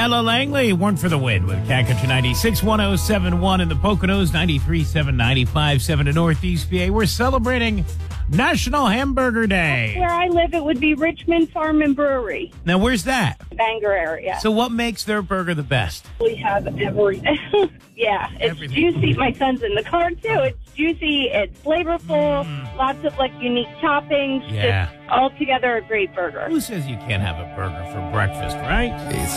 Lila Langley, One for the Win with Catcher 96, 1071 in the Poconos, 93.7, 95.7 in Northeast PA. We're celebrating National Hamburger Day. Where I live, it would be Richmond Farm and Brewery, Now, where's that? Bangor area. So what makes their burger the best? We have everything. Yeah, it's Everything. juicy. My son's in the car, too. It's juicy. It's flavorful. Lots of, unique toppings. Yeah. Just altogether a great burger. Who says you can't have a burger for breakfast, right? It's